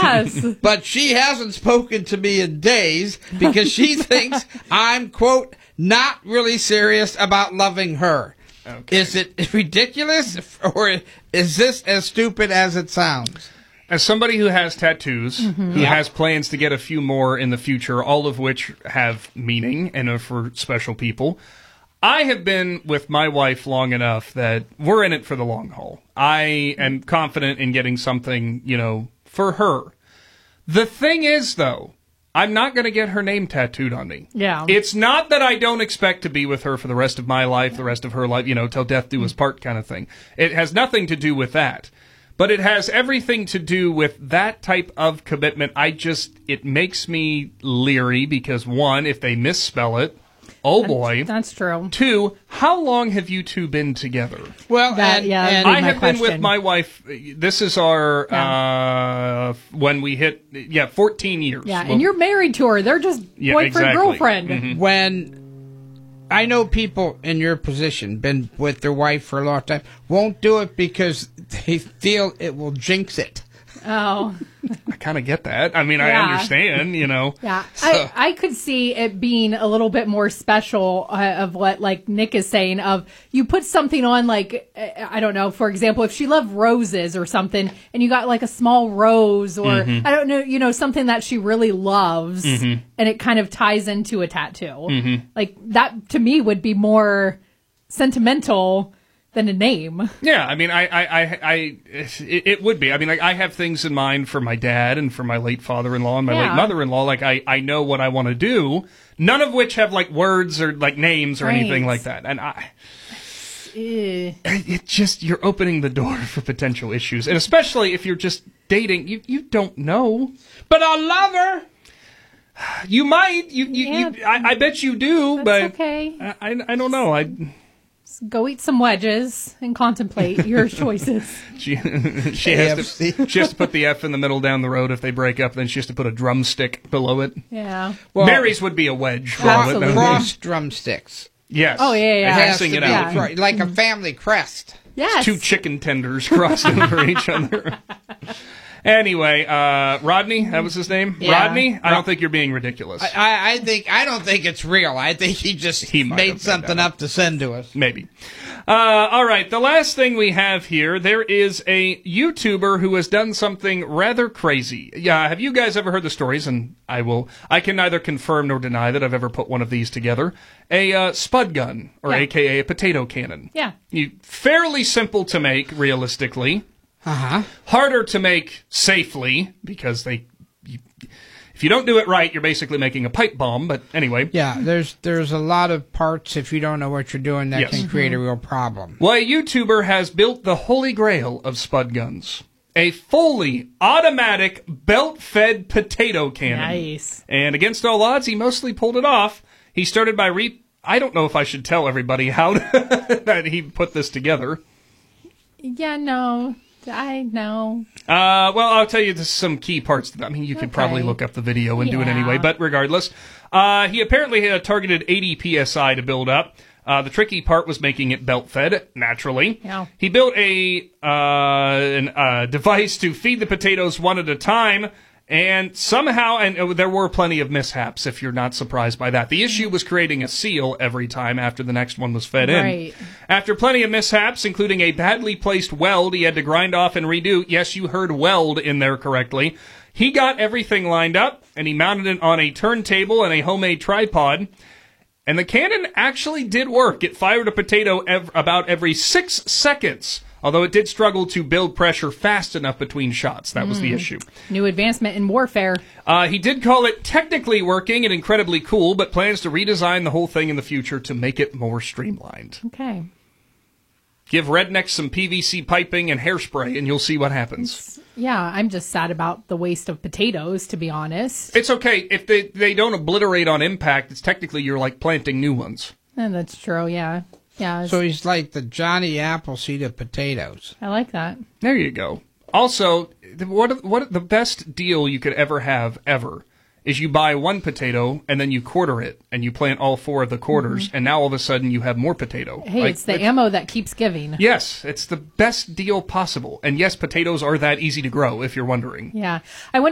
Yes. But she hasn't spoken to me in days because she thinks I'm, quote, not really serious about loving her. Okay. Is it ridiculous, or is this as stupid as it sounds? As somebody who has tattoos, who has plans to get a few more in the future, all of which have meaning and are for special people, I have been with my wife long enough that we're in it for the long haul. I am confident in getting something, for her. The thing is, though, I'm not going to get her name tattooed on me. Yeah. It's not that I don't expect to be with her for the rest of my life, the rest of her life, till death do us part kind of thing. It has nothing to do with that. But it has everything to do with that type of commitment. It makes me leery because, one, if they misspell it, boy. That's true. Two, how long have you two been together? Well, and I have been with my wife. This is our, when we hit, 14 years. Yeah, and you're married to her. They're just boyfriend, girlfriend. Mm-hmm. When I know people in your position, been with their wife for a long time, won't do it because they feel it will jinx it. Oh. I kind of get that. I mean, I understand, Yeah. So. I could see it being a little bit more special of what, like Nick is saying, of you put something on, like, I don't know, for example, if she loved roses or something, and you got like a small rose or, I don't know, something that she really loves, and it kind of ties into a tattoo. Like, that to me would be more sentimental than a name. Yeah, I mean, it would be. I mean, like, I have things in mind for my dad and for my late father-in-law and my late mother-in-law. Like, I know what I want to do, none of which have, like, words or, like, names or anything like that. And it just, you're opening the door for potential issues. And especially if you're just dating, you don't know. But I'll love her. You might. I bet you do, That's but okay. I don't know. Go eat some wedges and contemplate your choices. She has to put the F in the middle down the road if they break up. Then she has to put a drumstick below it. Yeah. Well, Mary's would be a wedge. Absolutely. Cross drumsticks. Yes. Oh, yeah. It has Passing to it be out. like a family crest. Yes. Two chicken tenders crossed over each other. Anyway, Rodney, that was his name? Yeah. Rodney? I don't think you're being ridiculous. I don't think it's real. I think he made something up to send to us. Maybe. All right, the last thing we have here, there is a YouTuber who has done something rather crazy. Yeah, have you guys ever heard the stories? And I can neither confirm nor deny that I've ever put one of these together. A spud gun, or AKA a potato cannon. Yeah. Fairly simple to make, realistically. Harder to make safely, because if you don't do it right, you're basically making a pipe bomb, but anyway. Yeah, there's a lot of parts, if you don't know what you're doing, that can create a real problem. Well, a YouTuber has built the holy grail of spud guns. A fully automatic, belt-fed potato cannon. Nice. And against all odds, he mostly pulled it off. He started by I don't know if I should tell everybody how that he put this together. Yeah, no. I know. Well, I'll tell you some key parts. I mean, you could probably look up the video and do it anyway, but regardless. He apparently had targeted 80 PSI to build up. The tricky part was making it belt-fed, naturally. Yeah. He built a device to feed the potatoes one at a time, and somehow, and there were plenty of mishaps, if you're not surprised by that. The issue was creating a seal every time after the next one was fed in. After plenty of mishaps, including a badly placed weld he had to grind off and redo. Yes, you heard weld in there correctly. He got everything lined up, and he mounted it on a turntable and a homemade tripod. And the cannon actually did work. It fired a potato about every 6 seconds. Although it did struggle to build pressure fast enough between shots. That was the issue. New advancement in warfare. He did call it technically working and incredibly cool, but plans to redesign the whole thing in the future to make it more streamlined. Okay. Give rednecks some PVC piping and hairspray, and you'll see what happens. Yeah, I'm just sad about the waste of potatoes, to be honest. It's okay. If they don't obliterate on impact, it's technically you're like planting new ones. And that's true, yeah. Yeah. So he's like the Johnny Appleseed of potatoes. I like that. There you go. Also, what the best deal you could ever have ever is you buy one potato and then you quarter it and you plant all 4 of the quarters and now all of a sudden you have more potato. Hey, it's the ammo that keeps giving. Yes, it's the best deal possible. And yes, potatoes are that easy to grow if you're wondering. Yeah. I went